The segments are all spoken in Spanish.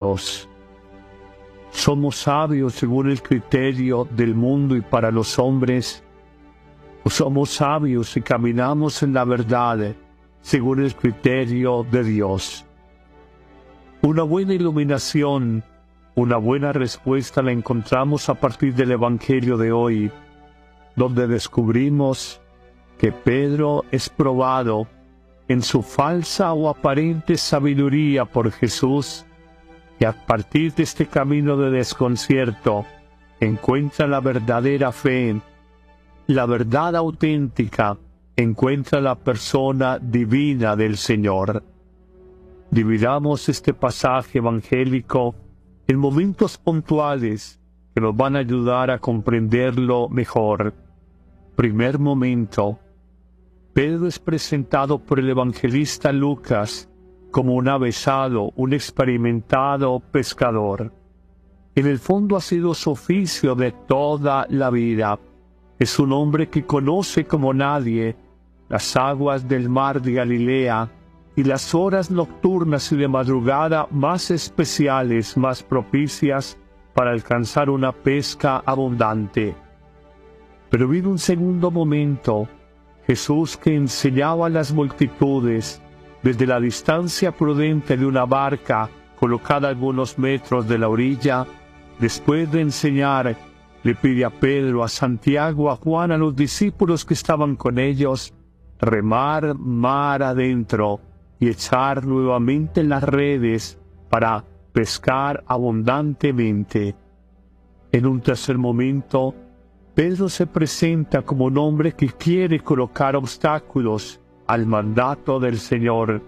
Dios. ¿Somos sabios según el criterio del mundo y para los hombres? ¿O somos sabios y caminamos en la verdad según el criterio de Dios? Una buena iluminación, una buena respuesta la encontramos a partir del Evangelio de hoy, donde descubrimos que Pedro es probado en su falsa o aparente sabiduría por Jesús, y a partir de este camino de desconcierto encuentra la verdadera fe, la verdad auténtica, encuentra la persona divina del Señor. Dividamos este pasaje evangélico en momentos puntuales que nos van a ayudar a comprenderlo mejor. Primer momento: Pedro es presentado por el evangelista Lucas como un avesado, un experimentado pescador. En el fondo ha sido su oficio de toda la vida. Es un hombre que conoce como nadie las aguas del mar de Galilea y las horas nocturnas y de madrugada más especiales, más propicias para alcanzar una pesca abundante. Pero vino un segundo momento: Jesús, que enseñaba a las multitudes desde la distancia prudente de una barca colocada a algunos metros de la orilla, después de enseñar, le pide a Pedro, a Santiago, a Juan, a los discípulos que estaban con ellos, remar mar adentro y echar nuevamente las redes para pescar abundantemente. En un tercer momento, Pedro se presenta como un hombre que quiere colocar obstáculos al mandato del Señor.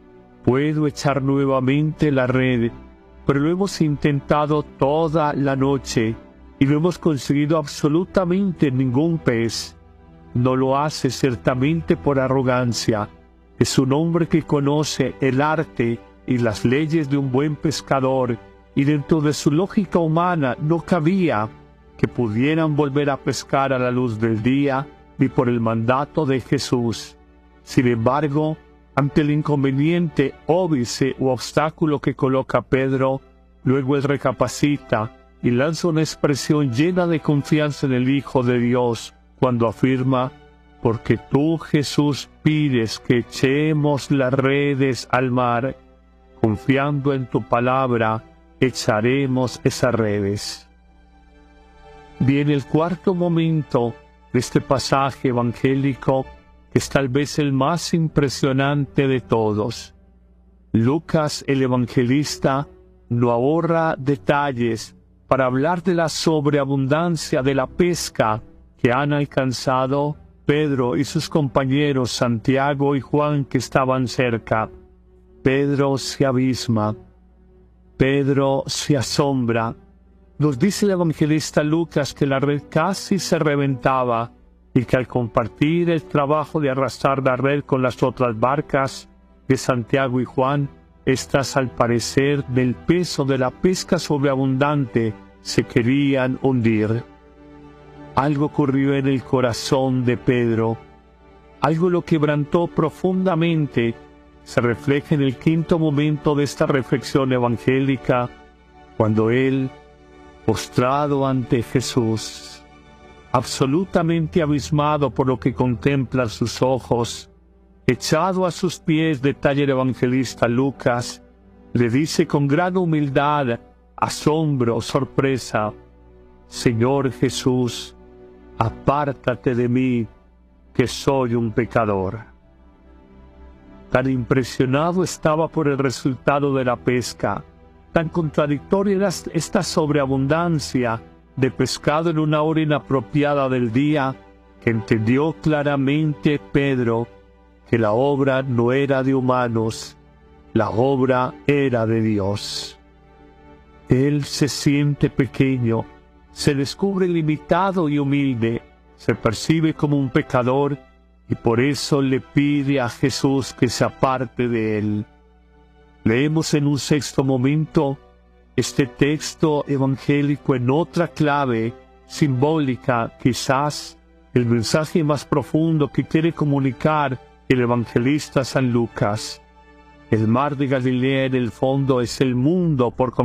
Puedo echar nuevamente la red, pero lo hemos intentado toda la noche y no hemos conseguido absolutamente ningún pez. No lo hace ciertamente por arrogancia. Es un hombre que conoce el arte y las leyes de un buen pescador, y dentro de su lógica humana no cabía que pudieran volver a pescar a la luz del día ni por el mandato de Jesús. Sin embargo, ante el inconveniente, óbice u obstáculo que coloca Pedro, luego él recapacita y lanza una expresión llena de confianza en el Hijo de Dios cuando afirma: porque tú, Jesús, pides que echemos las redes al mar, confiando en tu palabra, echaremos esas redes. Viene el cuarto momento de este pasaje evangélico, que es tal vez el más impresionante de todos. Lucas, el evangelista, no ahorra detalles para hablar de la sobreabundancia de la pesca que han alcanzado Pedro y sus compañeros Santiago y Juan, que estaban cerca. Pedro se abisma, Pedro se asombra. Nos dice el evangelista Lucas que la red casi se reventaba y que al compartir el trabajo de arrastrar la red con las otras barcas de Santiago y Juan, estas, al parecer del peso de la pesca sobreabundante, se querían hundir. Algo ocurrió en el corazón de Pedro, algo lo quebrantó profundamente. Se refleja en el quinto momento de esta reflexión evangélica, cuando él, postrado ante Jesús, absolutamente abismado por lo que contemplan sus ojos, echado a sus pies, detalla el evangelista Lucas, le dice con gran humildad, asombro, sorpresa: Señor Jesús, apártate de mí, que soy un pecador. Tan impresionado estaba por el resultado de la pesca, tan contradictoria era esta sobreabundancia de pescado en una hora inapropiada del día, que entendió claramente Pedro que la obra no era de humanos, la obra era de Dios. Él se siente pequeño, se descubre limitado y humilde, se percibe como un pecador y por eso le pide a Jesús que se aparte de él. Leemos en un sexto momento este texto evangélico en otra clave simbólica, quizás el mensaje más profundo que quiere comunicar el evangelista San Lucas. El mar de Galilea en el fondo es el mundo por